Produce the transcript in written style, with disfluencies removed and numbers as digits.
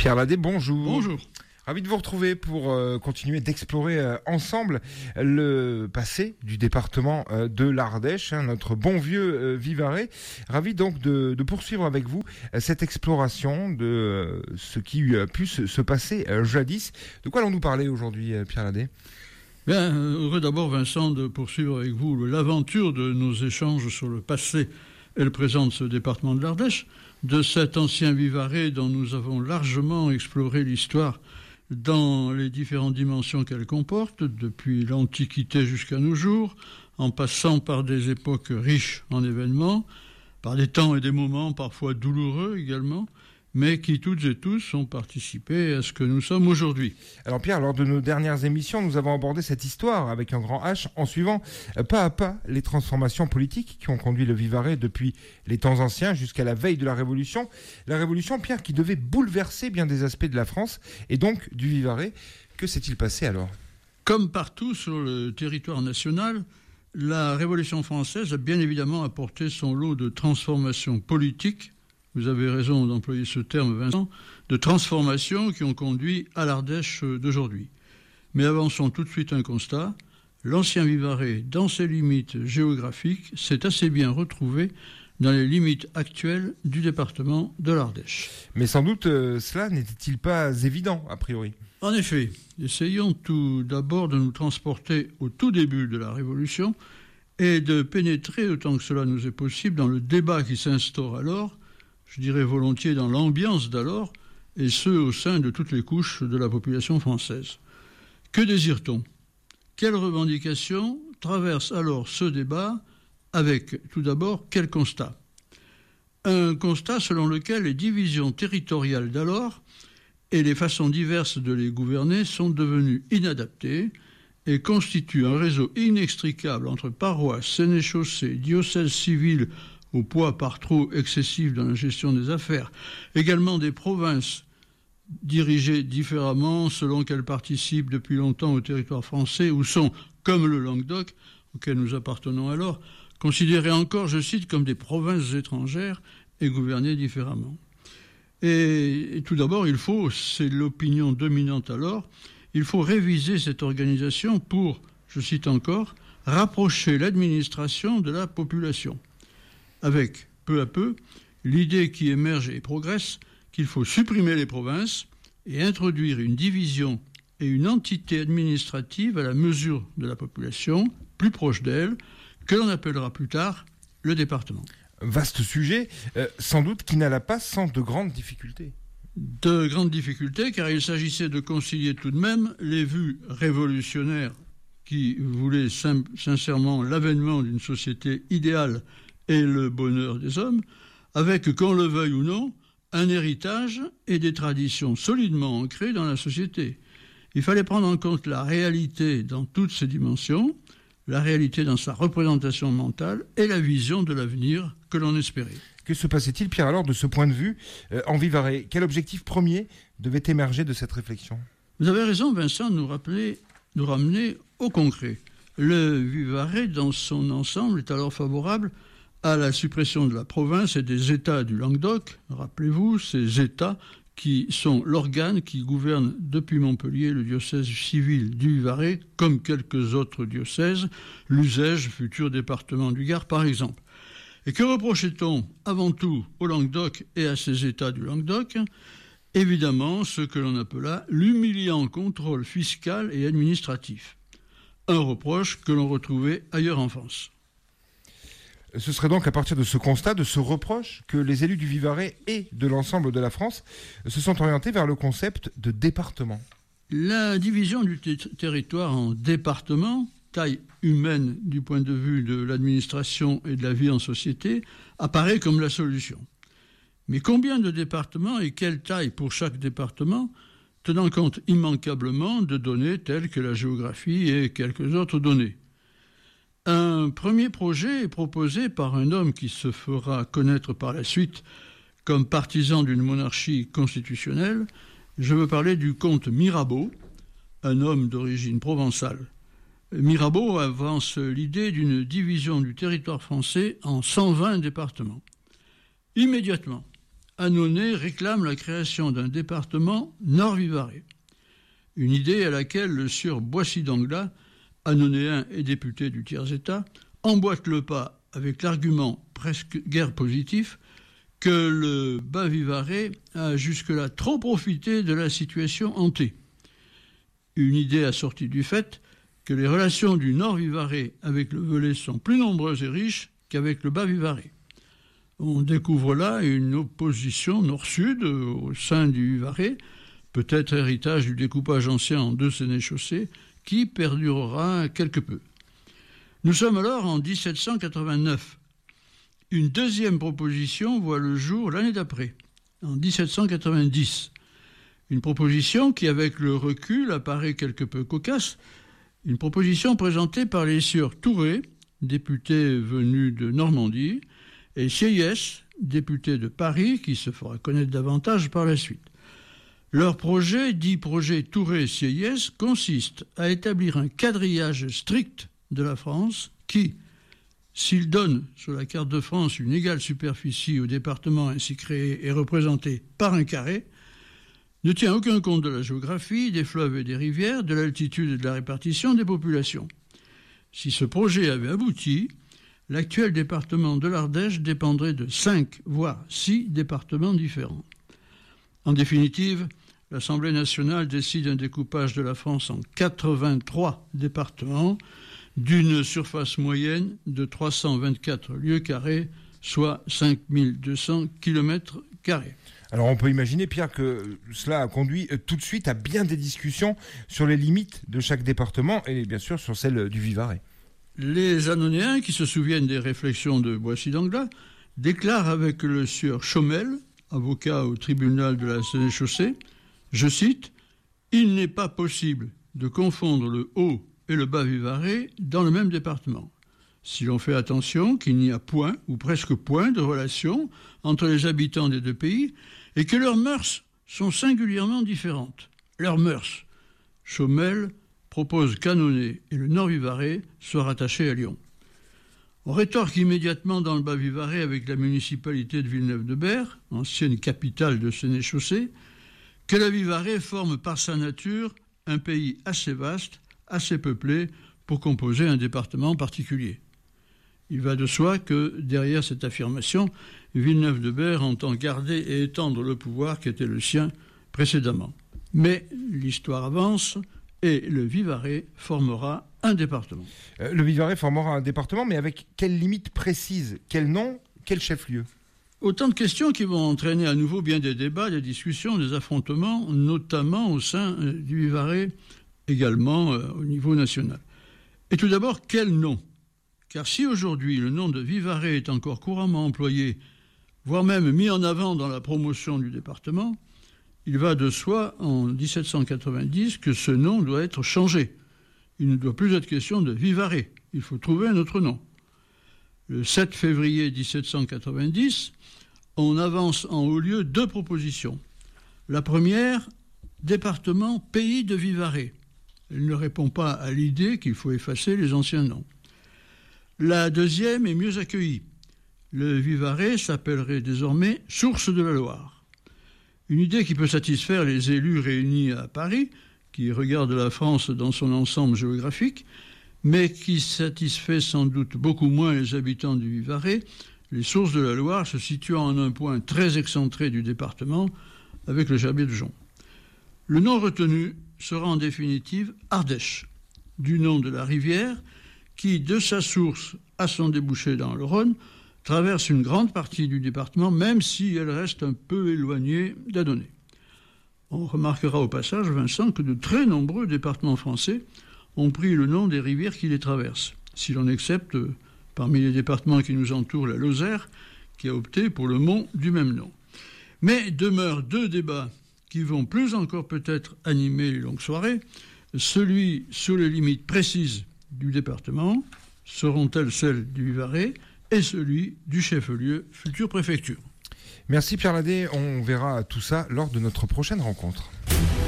Pierre Ladé, bonjour. Bonjour. Ravi de vous retrouver pour continuer d'explorer ensemble le passé du département de l'Ardèche, notre bon vieux Vivarais. Ravi donc de poursuivre avec vous cette exploration de ce qui a pu se passer jadis. De quoi allons-nous parler aujourd'hui, Pierre Ladé ? Bien, heureux d'abord, Vincent, de poursuivre avec vous l'aventure de nos échanges sur le passé et le présent de ce département de l'Ardèche, de cet ancien Vivarais dont nous avons largement exploré l'histoire dans les différentes dimensions qu'elle comporte, depuis l'Antiquité jusqu'à nos jours, en passant par des époques riches en événements, par des temps et des moments parfois douloureux également, mais qui toutes et tous ont participé à ce que nous sommes aujourd'hui. Alors Pierre, lors de nos dernières émissions, nous avons abordé cette histoire avec un grand H en suivant pas à pas les transformations politiques qui ont conduit le Vivarais depuis les temps anciens jusqu'à la veille de la Révolution. La Révolution, Pierre, qui devait bouleverser bien des aspects de la France et donc du Vivarais. Que s'est-il passé alors ? Comme partout sur le territoire national, la Révolution française a bien évidemment apporté son lot de transformations politiques. Vous avez raison d'employer ce terme, Vincent, de transformations qui ont conduit à l'Ardèche d'aujourd'hui. Mais avançons tout de suite un constat. L'ancien Vivarais, dans ses limites géographiques, s'est assez bien retrouvé dans les limites actuelles du département de l'Ardèche. Mais sans doute, cela n'était-il pas évident, a priori ? En effet, essayons tout d'abord de nous transporter au tout début de la Révolution et de pénétrer, autant que cela nous est possible, dans le débat qui s'instaure alors, je dirais volontiers dans l'ambiance d'alors, et ce au sein de toutes les couches de la population française. Que désire-t-on ? Quelles revendications traversent alors ce débat avec, tout d'abord, quel constat ? Un constat selon lequel les divisions territoriales d'alors et les façons diverses de les gouverner sont devenues inadaptées et constituent un réseau inextricable entre paroisses, sénéchaussées, diocèses civils, au poids par trop excessif dans la gestion des affaires, également des provinces dirigées différemment selon qu'elles participent depuis longtemps au territoire français ou sont, comme le Languedoc, auquel nous appartenons alors, considérées encore, je cite, comme des provinces étrangères et gouvernées différemment. Et tout d'abord, c'est l'opinion dominante alors, il faut réviser cette organisation pour, je cite encore, rapprocher l'administration de la population. Avec, peu à peu, l'idée qui émerge et progresse qu'il faut supprimer les provinces et introduire une division et une entité administrative à la mesure de la population, plus proche d'elle, que l'on appellera plus tard le département. Vaste sujet, sans doute qui n'alla pas sans de grandes difficultés. De grandes difficultés, car il s'agissait de concilier tout de même les vues révolutionnaires qui voulaient sincèrement l'avènement d'une société idéale et le bonheur des hommes, avec, qu'on le veuille ou non, un héritage et des traditions solidement ancrées dans la société. Il fallait prendre en compte la réalité dans toutes ses dimensions, la réalité dans sa représentation mentale et la vision de l'avenir que l'on espérait. Que se passait-il, Pierre, alors, de ce point de vue, en Vivarais ? Quel objectif premier devait émerger de cette réflexion ? Vous avez raison, Vincent, de nous ramener au concret. Le Vivarais, dans son ensemble, est alors favorable à la suppression de la province et des États du Languedoc. Rappelez-vous, ces États qui sont l'organe qui gouverne depuis Montpellier le diocèse civil du Vivarais, comme quelques autres diocèses, l'Uzège, futur département du Gard par exemple. Et que reprochait-on avant tout au Languedoc et à ces États du Languedoc ? Évidemment, ce que l'on appela l'humiliant contrôle fiscal et administratif. Un reproche que l'on retrouvait ailleurs en France. Ce serait donc à partir de ce constat, de ce reproche, que les élus du Vivarais et de l'ensemble de la France se sont orientés vers le concept de département. La division du territoire en départements, taille humaine du point de vue de l'administration et de la vie en société, apparaît comme la solution. Mais combien de départements et quelle taille pour chaque département, tenant compte immanquablement de données telles que la géographie et quelques autres données ? Un premier projet est proposé par un homme qui se fera connaître par la suite comme partisan d'une monarchie constitutionnelle. Je veux parler du comte Mirabeau, un homme d'origine provençale. Mirabeau avance l'idée d'une division du territoire français en 120 départements. Immédiatement, Annonay réclame la création d'un département Nord-Vivarais. Une idée à laquelle le sieur Boissy d'Anglas, annonnéen et député du tiers-État, emboîte le pas avec l'argument presque guère positif que le Bas-Vivarais a jusque-là trop profité de la situation hantée. Une idée assortie du fait que les relations du Nord-Vivarais avec le Velay sont plus nombreuses et riches qu'avec le Bas-Vivarais. On découvre là une opposition nord-sud au sein du Vivarais, peut-être héritage du découpage ancien en deux sénéchaussées, qui perdurera quelque peu. Nous sommes alors en 1789. Une deuxième proposition voit le jour l'année d'après, en 1790. Une proposition qui, avec le recul, apparaît quelque peu cocasse. Une proposition présentée par les sieurs Touré, député venu de Normandie, et Sieyès, député de Paris, qui se fera connaître davantage par la suite. Leur projet, dit projet Touré-Sieyès, consiste à établir un quadrillage strict de la France qui, s'il donne sur la carte de France une égale superficie au département ainsi créé et représenté par un carré, ne tient aucun compte de la géographie, des fleuves et des rivières, de l'altitude et de la répartition des populations. Si ce projet avait abouti, l'actuel département de l'Ardèche dépendrait de 5, voire 6 départements différents. En définitive, l'Assemblée nationale décide un découpage de la France en 83 départements, d'une surface moyenne de 324 lieues carrées, soit 5200 km². Alors on peut imaginer, Pierre, que cela a conduit tout de suite à bien des discussions sur les limites de chaque département et bien sûr sur celle du Vivarais. Les Annonnéens, qui se souviennent des réflexions de Boissy d'Anglas, déclarent avec le sieur Chaumel, avocat au tribunal de la Sénéchaussée, je cite, « Il n'est pas possible de confondre le Haut et le Bas-Vivarais dans le même département. Si l'on fait attention qu'il n'y a point, ou presque point, de relation entre les habitants des deux pays et que leurs mœurs sont singulièrement différentes. Leurs mœurs. » Chaumel propose qu'Annonay et le Nord-Vivarais soient rattachés à Lyon. On rétorque immédiatement dans le Bas-Vivarais avec la municipalité de Villeneuve-de-Berg, ancienne capitale de Sénéchaussée, que le Vivarais forme par sa nature un pays assez vaste, assez peuplé pour composer un département particulier. Il va de soi que, derrière cette affirmation, Villeneuve-de-Berg entend garder et étendre le pouvoir qui était le sien précédemment. Mais l'histoire avance et le Vivarais formera un département. Le Vivarais formera un département, mais avec quelles limites précises? Quel nom? Quel chef-lieu? Autant de questions qui vont entraîner à nouveau bien des débats, des discussions, des affrontements, notamment au sein du Vivarais, également au niveau national. Et tout d'abord, quel nom? Car si aujourd'hui le nom de Vivarais est encore couramment employé, voire même mis en avant dans la promotion du département, il va de soi en 1790 que ce nom doit être changé. Il ne doit plus être question de Vivarais, il faut trouver un autre nom. Le 7 février 1790, on avance en haut lieu 2 propositions. La première, département Pays de Vivarais. Elle ne répond pas à l'idée qu'il faut effacer les anciens noms. La deuxième est mieux accueillie. Le Vivarais s'appellerait désormais Source de la Loire. Une idée qui peut satisfaire les élus réunis à Paris, qui regardent la France dans son ensemble géographique, mais qui satisfait sans doute beaucoup moins les habitants du Vivarais, les sources de la Loire se situant en un point très excentré du département, avec le Gerbier de Jonc. Le nom retenu sera en définitive Ardèche, du nom de la rivière qui, de sa source à son débouché dans le Rhône, traverse une grande partie du département, même si elle reste un peu éloignée d'Annonay. On remarquera au passage, Vincent, que de très nombreux départements français ont pris le nom des rivières qui les traversent, si l'on accepte, parmi les départements qui nous entourent, la Lozère, qui a opté pour le mont du même nom. Mais demeurent 2 débats qui vont plus encore peut-être animer les longues soirées, celui sur les limites précises du département, seront-elles celles du Vivarais, et celui du chef-lieu, future préfecture. Merci Pierre Ladet, on verra tout ça lors de notre prochaine rencontre.